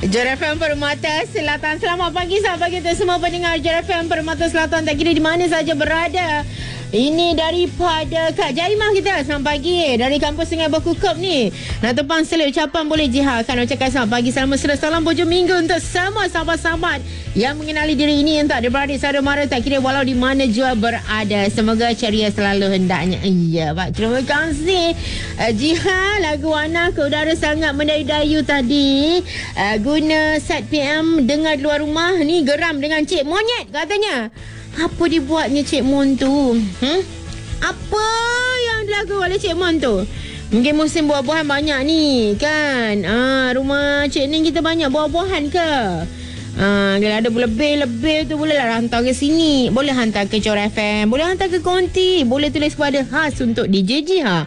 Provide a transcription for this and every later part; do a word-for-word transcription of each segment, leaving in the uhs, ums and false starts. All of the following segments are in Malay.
J R F M Permata Selatan. Selamat pagi, selamat pagi untuk semua pendengar J R F M Permata Selatan. Tak kira di mana saja berada. Ini daripada Kak Jaimah kita. Selamat pagi dari kampus Sungai Berkukop ni. Nak tumpang selit ucapan boleh Jiha akan ucapkan selamat pagi. Selamat serta salam bujung minggu untuk semua sahabat-sahabat yang mengenali diri ini yang tak ada beradik saudara mara, tak kira walau di mana jua berada. Semoga ceria selalu hendaknya. Ya Pak, terima kasih uh, Jiha. Lagu Wana ke udara sangat mendayu-dayu tadi. uh, Guna set P M dengar luar rumah ni geram dengan Cik Monyet katanya. Apa dibuatnya Cik Mon tu? Hmm? Apa yang dilakukan oleh Cik Mon tu? Mungkin musim buah-buahan banyak ni kan. Ah, rumah Cik Ning kita banyak buah-buahan ke? Ah, kalau ada lebih-lebih tu bolehlah hantar ke sini. Boleh hantar ke J R F M, boleh hantar ke Konti, boleh tulis pada khas untuk D J Jiha.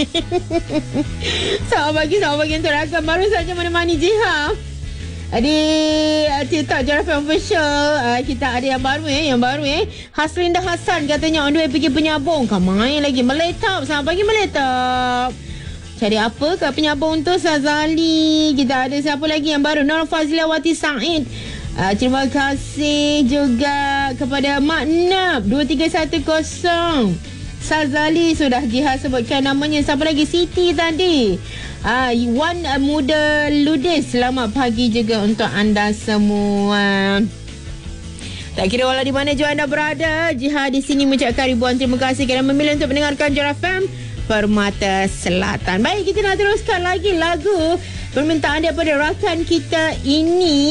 Selamat pagi, selamat pagi untuk rakan baru saja menemani Jiha di uh, TikTok J R F M Official. uh, Kita ada yang baru eh Yang baru eh Haslinda Hassan katanya on the way pergi penyabung. Kau main lagi Meletop. Selamat pagi Meletop. Cari apa ke penyabung tu? Sazali. Kita ada siapa lagi yang baru? Nur Fazilawati Said. uh, Terima kasih juga kepada Mak Nab dua tiga satu kosong. Sazali sudah Jiha sebutkan namanya. Siapa lagi? Siti tadi. Ah, Wan uh, Muda Ludis. Selamat pagi juga untuk anda semua. Tak kira walau di mana jua anda berada, Jiha di sini mengucapkan ribuan terima kasih kerana memilih untuk mendengarkan J R F M Permata Selatan. Baik, kita nak teruskan lagi lagu permintaan daripada rakan kita ini.